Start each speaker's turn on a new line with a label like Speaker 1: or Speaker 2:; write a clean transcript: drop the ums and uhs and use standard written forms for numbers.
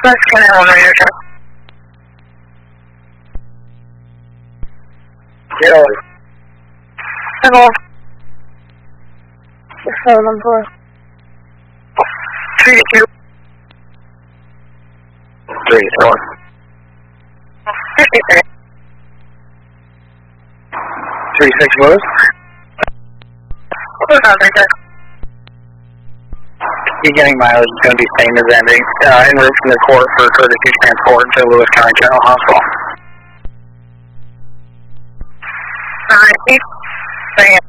Speaker 1: Let's get on the radio truck.
Speaker 2: Get over.
Speaker 1: Hello.
Speaker 3: Your phone number.
Speaker 1: 32.
Speaker 2: 34.
Speaker 1: 53.
Speaker 2: 36 Lewis.
Speaker 1: Who's on right there?
Speaker 2: Beginning mileage is going to be same as ending. En route from the court for courtesy transport to Lewis County General Hospital.
Speaker 1: Alright, keep saying